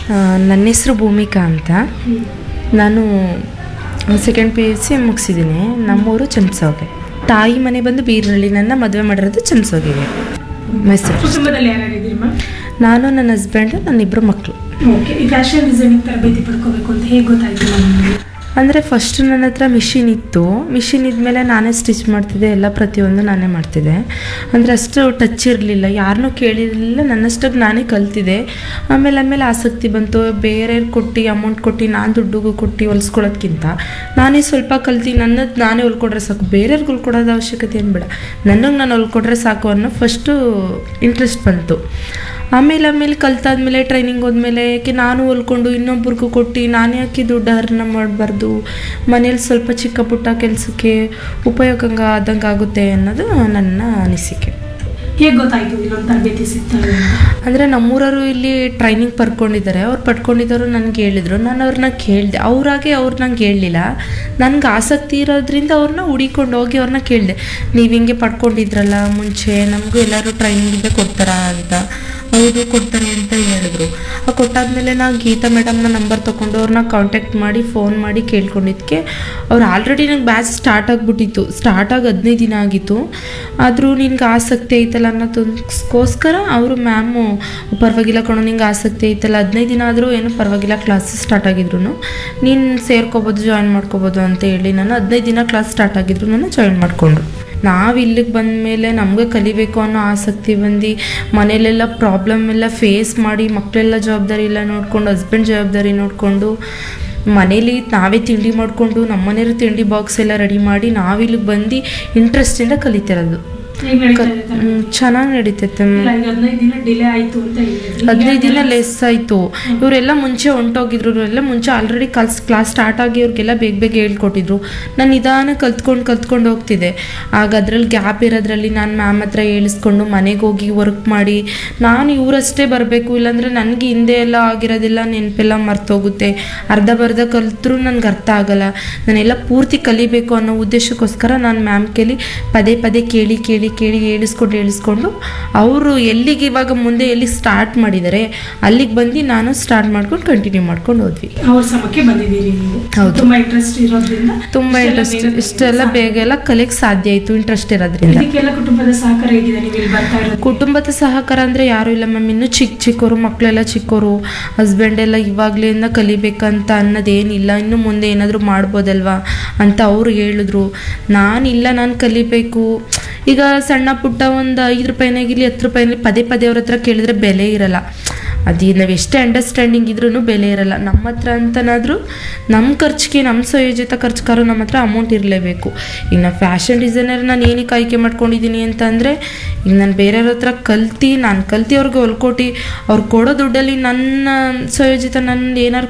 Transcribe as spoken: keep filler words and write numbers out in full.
ನನ್ನ ಹೆಸರು ಭೂಮಿಕಾ ಅಂತ. ನಾನು ಸೆಕೆಂಡ್ ಪಿ ಯು ಸಿ ಮುಗಿಸಿದ್ದೀನಿ. ನಮ್ಮೂರು ಚನ್ನಸೋಗೆ. ತಾಯಿ ಮನೆ ಬಂದು ಬೀರಳ್ಳಿ. ನನ್ನ ಮದುವೆ ಮಾಡಿರೋದು ಚನ್ನಸೋಗೆಗೆ, ಮೈಸೂರು. ಕುಟುಂಬದಲ್ಲಿ ಯಾರ್ಯಾರಿದ್ದೀರಿ ಮ್ಯಾಮ್? ನಾನು, ನನ್ನ ಹಸ್ಬೆಂಡು, ನನ್ನಿಬ್ಬರು ಮಕ್ಕಳು. ಓಕೆ. ಈ ಫ್ಯಾಷನ್ ಡಿಸೈನಿಂಗ್ ತರಬೇತಿ ಪಡ್ಕೋಬೇಕು ಅಂತ ಹೇಗೆ ಗೊತ್ತಾಯ್ತು ನಮಗೆ? ಅಂದರೆ ಫಸ್ಟ್ ನನ್ನ ಹತ್ರ ಮಿಷಿನ್ ಇತ್ತು. ಮಿಷಿನ್ ಇದ್ಮೇಲೆ ನಾನೇ ಸ್ಟಿಚ್ ಮಾಡ್ತಿದ್ದೆ, ಎಲ್ಲ ಪ್ರತಿಯೊಂದು ನಾನೇ ಮಾಡ್ತಿದ್ದೆ. ಅಂದರೆ ಅಷ್ಟು ಟಚ್ ಇರಲಿಲ್ಲ, ಯಾರನ್ನೂ ಕೇಳಿರಲಿಲ್ಲ, ನನ್ನಷ್ಟಾಗಿ ನಾನೇ ಕಲ್ತಿದ್ದೆ. ಆಮೇಲೆ ಆಮೇಲೆ ಆಸಕ್ತಿ ಬಂತು. ಬೇರೆಯವ್ರು ಕೊಟ್ಟು ಅಮೌಂಟ್ ಕೊಟ್ಟು ನಾನು ದುಡ್ಡುಗೂ ಕೊಟ್ಟು ಹೊಲಿಸ್ಕೊಳ್ಳೋದ್ಕಿಂತ ನಾನೇ ಸ್ವಲ್ಪ ಕಲ್ತು ನನ್ನದು ನಾನೇ ಹೊಲ್ಕೊಡ್ರೆ ಸಾಕು, ಬೇರೆಯವ್ರಿಗೆ ಹೊಲ್ಕೊಡೋದು ಅವಶ್ಯಕತೆ ಏನು ಬೇಡ, ನನಗೆ ನಾನು ಹೊಲ್ಕೊಡ್ರೆ ಸಾಕು ಅನ್ನೋ ಫಸ್ಟು ಇಂಟ್ರೆಸ್ಟ್ ಬಂತು. ಆಮೇಲೆ ಆಮೇಲೆ ಕಲ್ತಾದ್ಮೇಲೆ ಟ್ರೈನಿಂಗ್ ಹೋದ್ಮೇಲೆ ಯಾಕೆ ನಾನು ಹೊಲ್ಕೊಂಡು ಇನ್ನೊಬ್ರಿಗೂ ಕೊಟ್ಟು ನಾನೇ ಯಾಕೆ ದುಡ್ಡು ಅರ್ನ ಮಾಡಬಾರ್ದು, ಮನೇಲಿ ಸ್ವಲ್ಪ ಚಿಕ್ಕ ಪುಟ್ಟ ಕೆಲಸಕ್ಕೆ ಉಪಯೋಗ ಆದಂಗೆ ಆಗುತ್ತೆ ಅನ್ನೋದು ನನ್ನ ಅನಿಸಿಕೆ. ಹೇಗೆ ಗೊತ್ತಾಯಿತು ಇಲ್ಲೊಂದು ತರಬೇತಿ ಸಿಗ್ತದೆ? ಅಂದರೆ ನಮ್ಮೂರವರು ಇಲ್ಲಿ ಟ್ರೈನಿಂಗ್ ಪಡ್ಕೊಂಡಿದ್ದಾರೆ. ಅವ್ರು ಪಡ್ಕೊಂಡಿದ್ದವರು ನನಗೆ ಹೇಳಿದರು. ನಾನು ಅವ್ರನ್ನ ಕೇಳಿದೆ. ಅವರಾಗೆ ಅವ್ರು ನಂಗೆ ಹೇಳಲಿಲ್ಲ. ನನಗೆ ಆಸಕ್ತಿ ಇರೋದ್ರಿಂದ ಅವ್ರನ್ನ ಹುಡಿಕೊಂಡು ಹೋಗಿ ಅವ್ರನ್ನ ಕೇಳಿದೆ, ನೀವು ಹಿಂಗೆ ಪಡ್ಕೊಂಡಿದ್ರಲ್ಲ ಮುಂಚೆ, ನಮಗೂ ಎಲ್ಲರೂ ಟ್ರೈನಿಂಗಿಗೆ ಕೊಡ್ತಾರಾ ಅಂತ. ಹೌದು ಕೊಡ್ತಾರೆ ಅಂತ ಹೇಳಿದ್ರು. ಆ ಕೊಟ್ಟಾದ್ಮೇಲೆ ನಾನು ಗೀತಾ ಮೇಡಮ್ನ ನಂಬರ್ ತೊಗೊಂಡು ಅವ್ರನ್ನ ಕಾಂಟ್ಯಾಕ್ಟ್ ಮಾಡಿ ಫೋನ್ ಮಾಡಿ ಕೇಳ್ಕೊಂಡಿದ್ದಕ್ಕೆ ಅವ್ರು ಆಲ್ರೆಡಿ ನಂಗೆ ಬ್ಯಾಚ್ ಸ್ಟಾರ್ಟ್ ಆಗಿಬಿಟ್ಟಿತ್ತು. ಸ್ಟಾರ್ಟ್ ಆಗಿ ಹದಿನೈದು ದಿನ ಆಗಿತ್ತು. ಆದರೂ ನಿನ್ಗೆ ಆಸಕ್ತಿ ಐತಲ್ಲ ಅನ್ನೋದಕ್ಕೋಸ್ಕರ ಅವರು ಮ್ಯಾಮು ಪರವಾಗಿಲ್ಲ ಕಣೋ, ನಿಂಗೆ ಆಸಕ್ತಿ ಐತಲ್ಲ, ಹದಿನೈದು ದಿನ ಆದರೂ ಏನು ಪರವಾಗಿಲ್ಲ, ಕ್ಲಾಸ್ ಸ್ಟಾರ್ಟ್ ಆಗಿದ್ರು ನೀನು ಸೇರ್ಕೋಬೋದು, ಜಾಯಿನ್ ಮಾಡ್ಕೋಬೋದು ಅಂತ ಹೇಳಿ ನಾನು ಹದಿನೈದು ದಿನ ಕ್ಲಾಸ್ ಸ್ಟಾರ್ಟ್ ಆಗಿದ್ರು ನಾನು ಜಾಯಿನ್ ಮಾಡಿಕೊಂಡ್ರು. ನಾವು ಇಲ್ಲಿಗೆ ಬಂದ ಮೇಲೆ ನಮಗೆ ಕಲಿಬೇಕು ಅನ್ನೋ ಆಸಕ್ತಿ ಬಂದು ಮನೇಲೆಲ್ಲ ಪ್ರಾಬ್ಲಮ್ ಎಲ್ಲ ಫೇಸ್ ಮಾಡಿ, ಮಕ್ಕಳೆಲ್ಲ ಜವಾಬ್ದಾರಿ ಎಲ್ಲ ನೋಡಿಕೊಂಡು, ಹಸ್ಬೆಂಡ್ ಜವಾಬ್ದಾರಿ ನೋಡಿಕೊಂಡು, ಮನೇಲಿ ನಾವೇ ತಿಂಡಿ ಮಾಡಿಕೊಂಡು ನಮ್ಮ ಮನೆಯವ್ರ ತಿಂಡಿ ಬಾಕ್ಸ್ ಎಲ್ಲ ರೆಡಿ ಮಾಡಿ ನಾವಿಲ್ಲಿಗೆ ಬಂದು ಇಂಟ್ರೆಸ್ಟಿಂದ ಕಲಿತಿರೋದು. ಚೆನ್ನಾಗಿ ನಡೀತೈತೆ. ಹದಿನೈದು ದಿನ ಲೆಸ್ ಆಯಿತು. ಇವರೆಲ್ಲ ಮುಂಚೆ ಹೊಂಟೋಗಿದ್ರು. ಇವರೆಲ್ಲ ಮುಂಚೆ ಆಲ್ರೆಡಿ ಕಲ್ಸ್ ಕ್ಲಾಸ್ ಸ್ಟಾರ್ಟ್ ಆಗಿ ಇವ್ರಿಗೆಲ್ಲ ಬೇಗ ಬೇಗ ಹೇಳ್ಕೊಟ್ಟಿದ್ರು. ನಾನು ನಿಧಾನ ಕಲ್ತ್ಕೊಂಡು ಕಲ್ತ್ಕೊಂಡು ಹೋಗ್ತಿದ್ದೆ. ಆಗ ಅದ್ರಲ್ಲಿ ಗ್ಯಾಪ್ ಇರೋದ್ರಲ್ಲಿ ನಾನು ಮ್ಯಾಮ್ ಹತ್ರ ಹೇಳಿಸ್ಕೊಂಡು ಮನೆಗೆ ಹೋಗಿ ವರ್ಕ್ ಮಾಡಿ, ನಾನು ಇವರಷ್ಟೇ ಬರಬೇಕು, ಇಲ್ಲಾಂದರೆ ನನಗೆ ಹಿಂದೆ ಎಲ್ಲ ಆಗಿರೋದೆಲ್ಲ ನೆನಪೆಲ್ಲ ಮರ್ತೋಗುತ್ತೆ. ಅರ್ಧ ಬರ್ಧ ಕಲ್ತ್ರೂ ನನಗೆ ಅರ್ಥ ಆಗಲ್ಲ. ನಾನೆಲ್ಲ ಪೂರ್ತಿ ಕಲಿಬೇಕು ಅನ್ನೋ ಉದ್ದೇಶಕ್ಕೋಸ್ಕರ ನಾನು ಮ್ಯಾಮ್ ಕೇಳಿ ಪದೇ ಪದೇ ಕೇಳಿ ಕೇಳಿ ಕೇಳಿ ಹೇಳಿಸ್ಕೊಂಡು ಹೇಳಿಸ್ಕೊಂಡು ಅವರು ಎಲ್ಲಿಗೆ ಇವಾಗ ಮುಂದೆ ಎಲ್ಲಿ ಸ್ಟಾರ್ಟ್ ಮಾಡಿದ್ದಾರೆ ಅಲ್ಲಿಗೆ ಬಂದು ನಾನು ಸ್ಟಾರ್ಟ್ ಮಾಡ್ಕೊಂಡು ಕಂಟಿನ್ಯೂ ಮಾಡ್ಕೊಂಡು ಹೋದ್ವಿ. ಅವ್ರ ಸಮಕ್ಕೆ ಬಂದಿದ್ದೀರಿ ನೀವು? ಹೌದು. ತುಂಬ ಇಂಟ್ರೆಸ್ಟ್ ಇರೋದ್ರಿಂದ ತುಂಬ ಇಂಟ್ರೆಸ್ಟ್ ಇಷ್ಟೆಲ್ಲ ಬೇಗ ಎಲ್ಲ ಕಲಿಯಕ್ಕೆ ಸಾಧ್ಯ ಆಯಿತು, ಇಂಟ್ರೆಸ್ಟ್ ಇರೋದ್ರಿಂದ. ಇದಕ್ಕೆಲ್ಲ ಕುಟುಂಬದ ಸಹಕಾರ ಹೇಗಿದೆ ನೀವು ಇಲ್ಲಿ ಬರ್ತಾ ಇರೋದು? ಕುಟುಂಬದ ಸಹಕಾರ ಅಂದರೆ ಯಾರೂ ಇಲ್ಲ ಮ್ಯಾಮ್. ಇನ್ನೂ ಚಿಕ್ಕ ಚಿಕ್ಕವರು, ಮಕ್ಕಳೆಲ್ಲ ಚಿಕ್ಕವರು, ಹಸ್ಬೆಂಡ್ ಎಲ್ಲ ಇವಾಗಲಿಂದ ಕಲಿಬೇಕಂತ ಅನ್ನೋದೇನಿಲ್ಲ, ಇನ್ನು ಮುಂದೆ ಏನಾದರೂ ಮಾಡ್ಬೋದಲ್ವಾ ಅಂತ ಅವರು ಹೇಳಿದ್ರು. ನಾನಿಲ್ಲ, ನಾನು ಕಲಿಬೇಕು. ಈಗ ಸಣ್ಣ ಪುಟ್ಟ ಒಂದು ಐದು ರೂಪಾಯಿನಾಗಿರಲಿ ಹತ್ತು ರೂಪಾಯಿನಲ್ಲಿ ಪದೇ ಪದೇ ಅವ್ರ ಹತ್ರ ಕೇಳಿದ್ರೆ ಬೆಲೆ ಇರಲ್ಲ. ಅದು ನಾವು ಎಷ್ಟೇ ಅಂಡರ್ಸ್ಟ್ಯಾಂಡಿಂಗ್ ಇದ್ರೂ ಬೆಲೆ ಇರಲ್ಲ. ನಮ್ಮ ಹತ್ರ ಅಂತನಾದರೂ ನಮ್ಮ ಖರ್ಚಿಗೆ, ನಮ್ಮ ಸ್ವಯೋಜಿತ ಖರ್ಚುಗಾರು ನಮ್ಮ ಹತ್ರ ಅಮೌಂಟ್ ಇರಲೇಬೇಕು. ಈಗ ನಾನು ಫ್ಯಾಷನ್ ಡಿಸೈನರ್ ನಾನು ಏನಕ್ಕೆ ಆಯ್ಕೆ ಮಾಡ್ಕೊಂಡಿದ್ದೀನಿ ಅಂತಂದರೆ, ಈಗ ನಾನು ಬೇರೆಯವ್ರ ಹತ್ರ ಕಲ್ತು ನಾನು ಕಲ್ತು ಅವ್ರಿಗೆ ಹೊಲ್ಕೊಟ್ಟು ಅವ್ರು ಕೊಡೋ ದುಡ್ಡಲ್ಲಿ ನನ್ನ ಸ್ವಯೋಜಿತ ನನ್ನ ಏನಾರು